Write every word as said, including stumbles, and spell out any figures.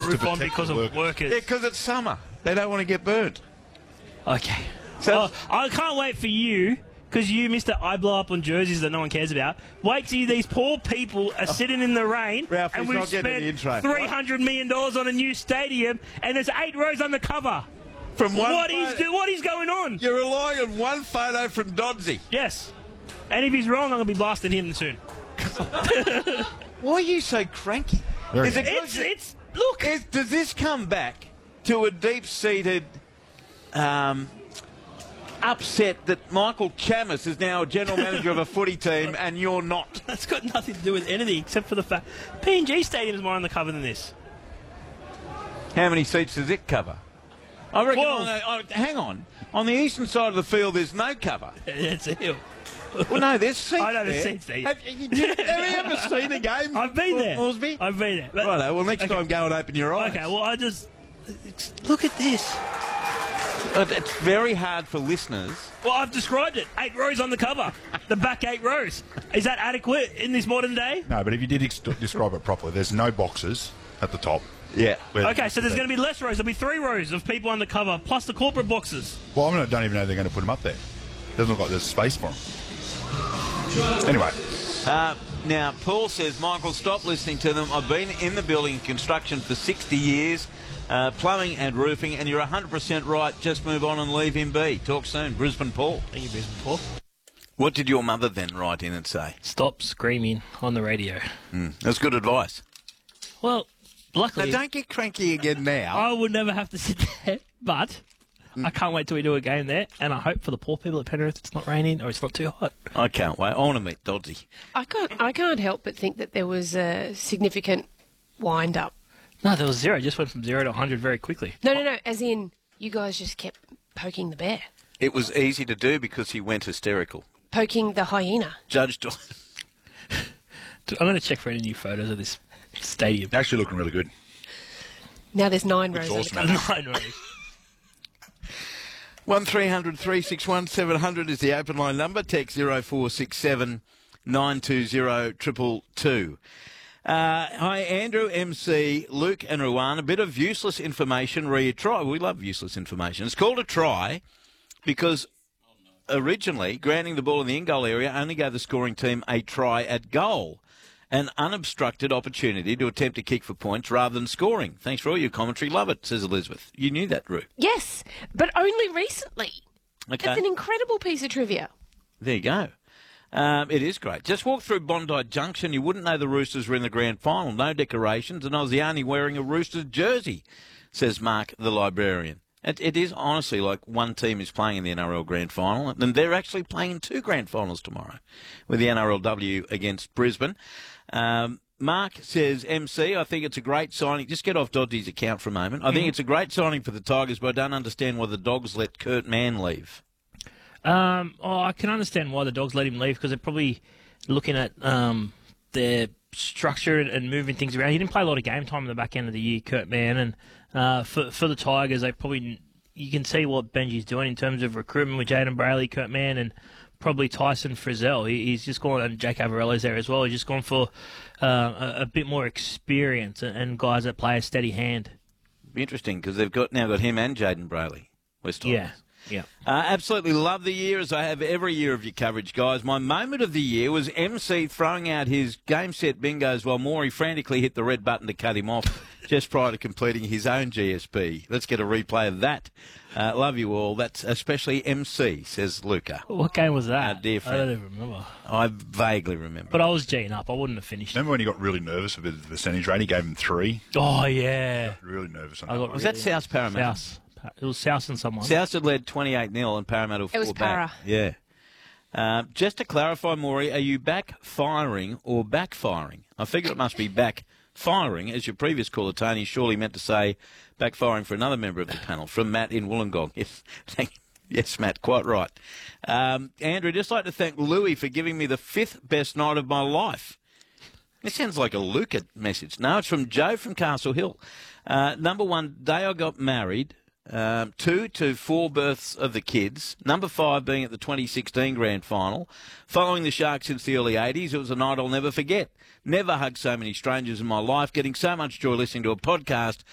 roof on because of workers. workers. Yeah, because it's summer. They don't want to get burnt. Okay. So- Oh, I can't wait for you, because you, Mister I blow up on jerseys that no one cares about. Wait till these poor people are sitting in the rain, Ralph, and he's we've not getting the intro. spent three hundred million dollars on a new stadium, and there's eight rows undercover. From one What photo- is, do- what is going on? You're relying on one photo from Dodsey. Yes. And if he's wrong, I'm going to be blasting him soon. Why are you so cranky? Very Is it, It's, it's, look. is, does this come back to a deep-seated um, upset that Michael Chammas is now a general manager of a footy team and you're not? That's got nothing to do with anything except for the fact P N G Stadium is more undercover than this. How many seats does it cover? I reckon. Twelve. On the, oh, hang on. On the eastern side of the field, there's no cover. It's a hill. Well, no, there's seats. I know there's there. seats there. Have you, have you ever seen a game? I've been there. Moresby? I've been there. But- Righto, well, next Okay. time go and open your eyes. Okay, well, I just... Look at this. But it's very hard for listeners. Well, I've described it. Eight rows on the cover. The back eight rows. Is that adequate in this modern day? No, but if you did ex- describe it properly, there's no boxes at the top. Yeah. Okay, so there's going to be less rows. There'll be three rows of people undercover, plus the corporate boxes. Well, I don't even know they're going to put them up there. Doesn't look like there's space for them. Anyway, Uh, now, Paul says, Michael, stop listening to them. I've been in the building and construction for sixty years, uh, plumbing and roofing, and you're one hundred percent right. Just move on and leave him be. Talk soon. Brisbane Paul. Thank you, Brisbane Paul. What did your mother then write in and say? Stop screaming on the radio. Mm, that's good advice. Well, Now, luckily, don't get cranky again now. I would never have to sit there, but I can't wait till we do a game there, and I hope for the poor people at Penrith it's not raining or it's not too hot. I can't wait. I want to meet Dodsey. I can't, I can't help but think that there was a significant wind-up. No, there was zero. It just went from zero to one hundred very quickly. No, no, no, as in you guys just kept poking the bear. It was easy to do because he went hysterical. Poking the hyena. Judge Doyle. I'm going to check for any new photos of this stadium. actually looking really good. Now there's nine rows. Looks on the awesome, cover. Nine rows. one three hundred three six one seven hundred is the open line number. Text zero four six seven nine two zero triple two. Uh, hi, Andrew, M C, Luke and Ruan. A bit of useless information re a try. We love useless information. It's called a try because originally grounding the ball in the in-goal area only gave the scoring team a try at goal. An unobstructed opportunity to attempt to kick for points rather than scoring. Thanks for all your commentary. Love it, says Elizabeth. You knew that, Ru. Yes, but only recently. Okay. That's an incredible piece of trivia. There you go. Um, it is great. Just walk through Bondi Junction. You wouldn't know the Roosters were in the grand final. No decorations, and I was the only wearing a Roosters jersey, says Mark, the librarian. It, it is honestly like one team is playing in the N R L grand final, and they're actually playing in two grand finals tomorrow with the N R L W against Brisbane. Um, Mark says, M C, I think it's a great signing. Just get off Dodgy's account for a moment. I think it's a great signing for the Tigers, but I don't understand why the Dogs let Kurt Mann leave. Um, oh, I can understand why the Dogs let him leave because they're probably looking at um, their structure and, and moving things around. He didn't play a lot of game time in the back end of the year, Kurt Mann, and uh, for for the Tigers, they probably you can see what Benji's doing in terms of recruitment with Jaden Brayley, Kurt Mann, and probably Tyson Frizzell. He, he's just gone, and Jake Avarella's there as well. He's just gone for uh, a, a bit more experience and, and guys that play a steady hand. Be interesting because they've got now got him and Jaden Brayley. West Tigers. Yeah, yeah. Uh, absolutely love the year, as I have every year of your coverage, guys. My moment of the year was M C throwing out his game set bingos while Morey frantically hit the red button to cut him off just prior to completing his own G S P. Let's get a replay of that. Uh, love you all. That's especially M C, says Luca. What game was that? Our dear I friend. don't even remember. I vaguely remember. But I was G'ing up. I wouldn't have finished. Remember when he got really nervous with the percentage rate? He gave him three. Oh, yeah. Really nervous on I that got one. was that South Parramatta? South. It was South and someone. South had led twenty-eight nil and Parramatta were It was four back. Para. Yeah. Uh, just to clarify, Maury, are you backfiring or backfiring? I figure it must be backfiring, as your previous caller, Tony, surely meant to say backfiring for another member of the panel, from Matt in Wollongong. Yes, thank you. Yes, Matt, quite right. Um, Andrew, just like to thank Louis for giving me the fifth best night of my life. It sounds like a Luca message. No, it's from Joe from Castle Hill. Uh, number one, day I got married. Um, two to four births of the kids. Number five being at the twenty sixteen grand final. Following the Sharks since the early eighties, it was a night I'll never forget. Never hugged so many strangers in my life. Getting so much joy listening to a podcast